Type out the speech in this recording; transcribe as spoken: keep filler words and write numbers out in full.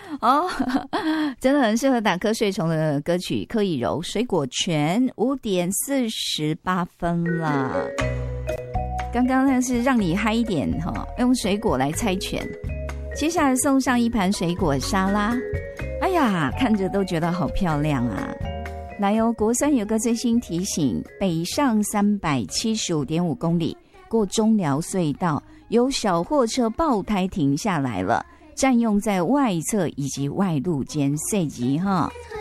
哦，真的很适合打瞌睡虫的歌曲，柯以柔水果泉，五点四十八分了。刚刚那是让你嗨一点哈，用水果来猜拳。接下来送上一盘水果沙拉，哎呀，看着都觉得好漂亮啊！来哦，国三有个最新提醒，北上三百七十五点五公里过中寮隧道，有小货车爆胎停下来了，占用在外侧以及外路间，塞级哈。